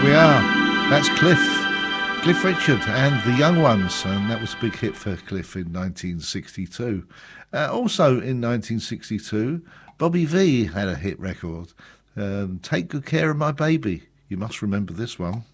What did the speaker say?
There we are. That's Cliff Richard and the Young Ones, and that was a big hit for Cliff in 1962. Also in 1962, Bobby Vee had a hit record, Take Good Care of My Baby. You must remember this one.